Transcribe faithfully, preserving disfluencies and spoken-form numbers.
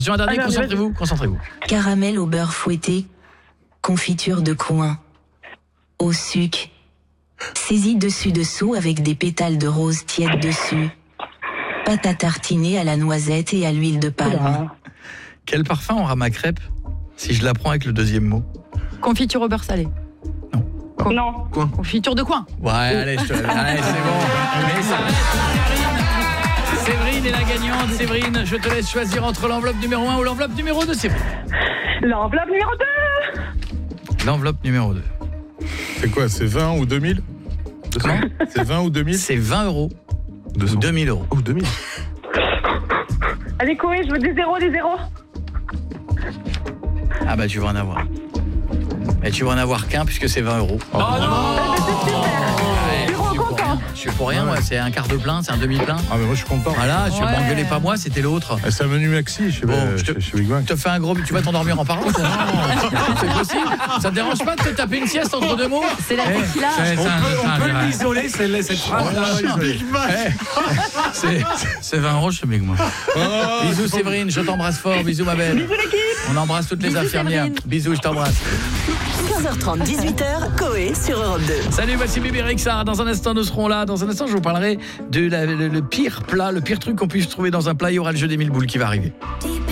Sur un dernier, Ah, non, concentrez-vous, concentrez-vous. Caramel au beurre fouetté, confiture de coin, au sucre, saisie dessus-dessous avec des pétales de rose tiède dessus, pâte à tartiner à la noisette et à l'huile de palme. Quel parfum aura ma crêpe si je la prends avec le deuxième mot? Confiture au beurre salé. Non. Non. Quoi? Confiture de coin. Ouais, allez, je te... allez, c'est bon. Mais ça reste Séverine. Séverine est la gagnante. Séverine, je te laisse choisir entre l'enveloppe numéro un ou l'enveloppe numéro deux, Séverine. L'enveloppe numéro deux. L'enveloppe numéro deux. C'est quoi? C'est vingt ou deux mille? Comment? C'est vingt ou deux mille? C'est vingt euros deux cents. ou deux mille euros. Oh, deux mille. Allez, Koé, je veux des zéros, des zéros. Ah bah tu vas en avoir. Mais tu vas en avoir qu'un puisque c'est vingt euros. Oh, non. Ouais, Je suis trop contente. Je suis pour rien, moi. C'est un quart de plein, c'est un demi-plein. Ah, mais moi, je suis content. Voilà, tu Ouais. m'engueulez pas moi, c'était l'autre. Ah, c'est un menu maxi chez, Bon, euh, je te- chez, chez Big Mac. Je te fais un gros... Tu vas t'endormir en parlant? Non, c'est possible. Ça te dérange pas de te taper une sieste entre deux mots? C'est la tequila. C'est On un- peut, c'est un- on peut l'isoler, cette, cette phrase-là. Eh, c'est- C'est vingt euros, je suis avec moi. Bisous Séverine, je t'embrasse fort. Bisous ma belle. Bisous l'équipe. On embrasse toutes les Bisous, infirmières. Séverine. Bisous, je t'embrasse. quinze heures trente, dix-huit heures, Koé sur Europe deux. Salut, voici Bibi Rexha. Dans un instant, nous serons là. Dans un instant, je vous parlerai de la- le, le pire plat, le pire truc qu'on puisse trouver dans un plat. Il y aura le jeu des mille boules qui va arriver. Deep